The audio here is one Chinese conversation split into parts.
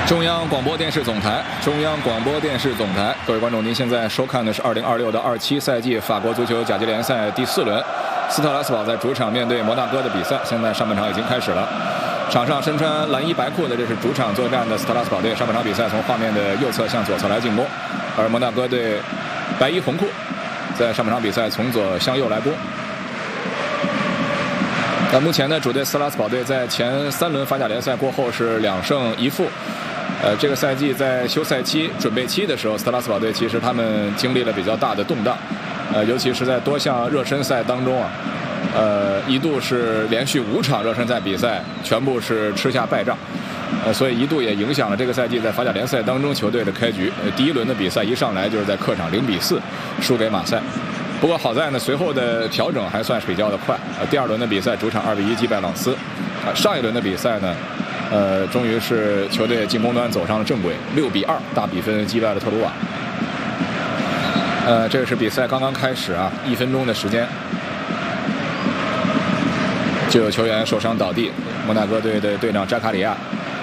中央广播电视总台，各位观众，您现在收看的是2026到27赛季法国足球甲级联赛第4轮，斯特拉斯堡在主场面对摩纳哥的比赛。现在上半场已经开始了，场上身穿蓝衣白裤的这是主场作战的斯特拉斯堡队。上半场比赛从画面的右侧向左侧来进攻，而摩纳哥队白衣红裤在上半场比赛从左向右来攻。那目前呢，主队斯特拉斯堡队在前3轮法甲联赛过后是2胜1负。这个赛季在休赛期准备期的时候，斯特拉斯堡队其实他们经历了比较大的动荡，尤其是在多项热身赛当中啊，一度是连续5场热身赛比赛全部是吃下败仗，所以一度也影响了这个赛季在法甲联赛当中球队的开局。第1轮的比赛一上来就是在客场0比4输给马赛，不过好在呢，随后的调整还算是比较的快。第2轮的比赛主场2比1击败朗斯，上一轮的比赛呢。终于是球队进攻端走上了正轨，6比2大比分击败了特鲁瓦。这是比赛刚刚开始啊，1分钟的时间，就有球员受伤倒地。摩纳哥队的队长扎卡里亚，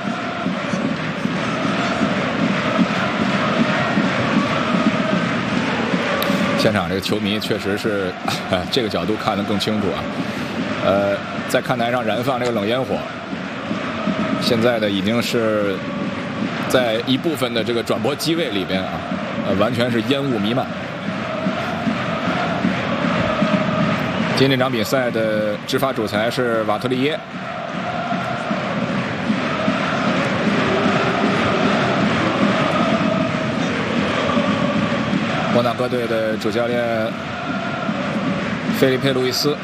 现场这个球迷确实是，这个角度看得更清楚啊。在看台上燃放这个冷烟火。现在的已经是在一部分的这个转播机位里边啊，完全是烟雾弥漫。今天这场比赛的执法主裁是瓦特利耶。摩纳哥队的主教练菲利佩·路易斯。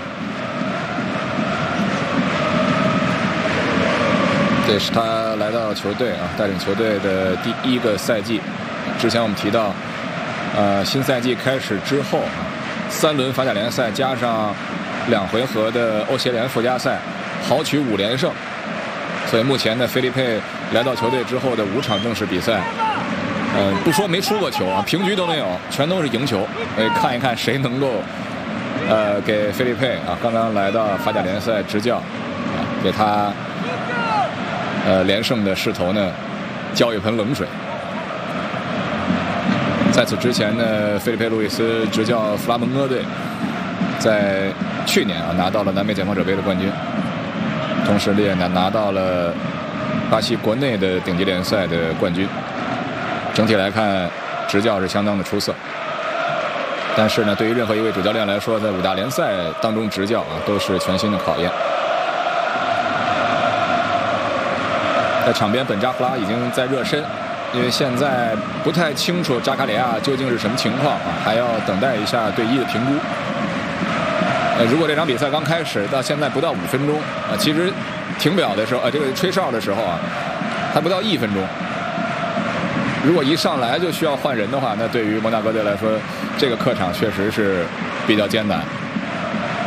这是他来到球队啊，带领球队的第1个赛季。之前我们提到，新赛季开始之后，3轮法甲联赛加上2回合的欧协联附加赛，豪取5连胜。所以目前呢，菲利佩来到球队之后的5场正式比赛，不说没输过球啊，平局都没有，全都是赢球。看一看谁能够，给菲利佩啊，刚刚来到法甲联赛执教，给他。连胜的势头呢，浇一盆冷水。在此之前呢，菲利佩·路易斯执教弗拉门戈队，在去年啊拿到了南美解放者杯的冠军，同时也拿到了巴西国内的顶级联赛的冠军。整体来看，执教是相当的出色。但是呢，对于任何一位主教练来说，在5大联赛当中执教啊，都是全新的考验。在场边，本扎弗拉已经在热身，因为现在不太清楚扎卡里亚究竟是什么情况啊，还要等待一下队医的评估。如果这场比赛刚开始到现在不到5分钟啊，其实停表的时候这个吹哨的时候啊，还不到1分钟。如果一上来就需要换人的话，那对于摩纳哥队来说，这个客场确实是比较艰难。